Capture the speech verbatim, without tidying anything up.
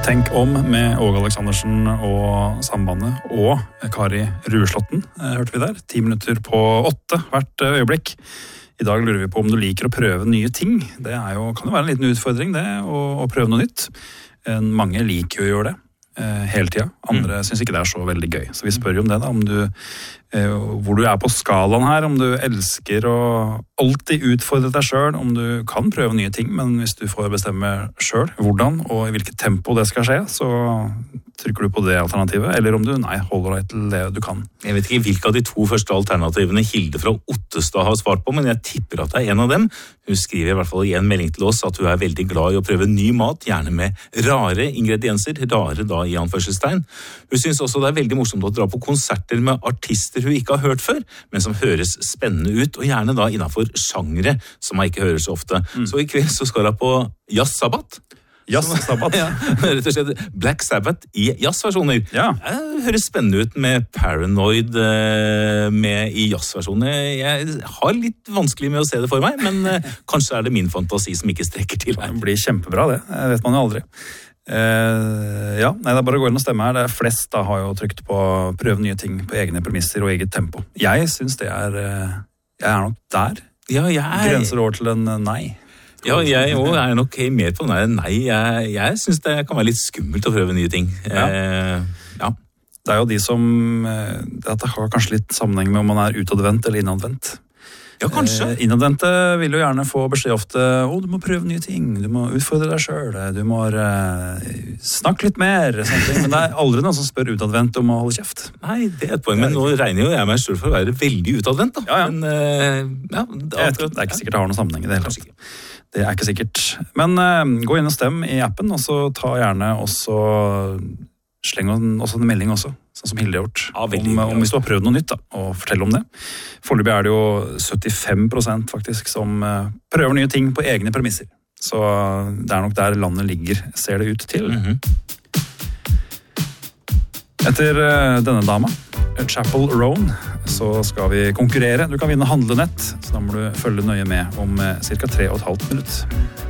Tenk om med Åge Aleksandersen og Sambandet og Kari Rueslåtten, hørte vi der. Ti minutter på åtte hvert øyeblikk. I dag lurer vi på om du liker å prøve nye ting. Det er jo, kan jo være en liten utfordring det, å, å prøve noe nytt. Mange liker jo å gjøre det eh, hele tiden. Andre mm. synes ikke det er så veldig gøy. Så vi spør jo om det da, om du, eh, hvor du er på skalaen her, om du elsker å alltid utfordre deg selv, om du kan prøve nye ting, men hvis du får bestemme selv hvordan og i hvilket tempo det skal skje, så trykker du på det alternativet, eller om du nei, holder deg til det du kan. Jeg vet ikke hvilke av de to første alternativene Hilde fra Ottestad har svart på, men jeg tipper at det er en av dem. Hun skriver i hvert fall i en melding til oss at hun er veldig glad i å prøve ny mat, gjerne med rare ingredienser, rare da i anførselstegn. Hun synes også det er veldig morsomt å dra på konserter med artister hun ikke har hørt før, men som høres spennende ut, og gjerne da innenfor sjangre som jeg ikke hører så ofte. Mm. Så i kveld så skal jeg på Jazz-sabbat. Jazz-sabbat? Ja, rett og slett Black Sabbath i jazzversjoner. Ja. Det høres spennende ut med Paranoid med i jazzversjoner. Jeg har litt vanskelig med å se det for meg, men kanskje er det min fantasi som ikke strekker til meg. Det blir kjempebra det, det vet man jo aldri. Uh, ja, nei, det er bare å gå inn og stemme her. Det er flest da har jo trykt på prøve nye ting på egne premisser og eget tempo. Jeg synes det er uh, jeg er nok der. Ja, jeg er... Grenser over til en uh, nei. Ja, jeg også er nok mer på nei. Nei, jeg, jeg synes det kan være litt skummelt å prøve nye ting. Ja. Uh, ja. Det er jo de som uh, dette har kanskje litt sammenheng med om man er utadvendt eller innadvendt. Ja, kanskje. Eh, innadvendte vil jo gjerne få beskjed ofte, å, du må prøve nye ting, du må utfordre deg selv, du må uh, snakke litt mer, sånne ting. Men det er aldri noen som spør utadvendt om å holde kjeft. Nei, det er et poeng, men nå regner jo jeg meg selv for å være veldig utadvendt da. Ja, ja. Men, uh, ja det, er, det er ikke sikkert det har noen sammenheng i det hele tatt. Det er ikke sikkert. Men uh, gå inn og stem i appen, og så ta gjerne også, sleng også en melding også. Sånn som Hilde har gjort, ja, om, om hvis du har prøvd noe nytt da, og fortell om det. Foreløpig er det jo syttifem prosent faktisk som uh, prøver nye ting på egne premisser. Så det er nok der landet ligger, ser det ut til. Mm-hmm. Etter uh, denne dama, Chapel Roan, så skal vi konkurrere. Du kan vinne handlenett, så da må du følge nøye med om uh, cirka tre og et halvt minutt.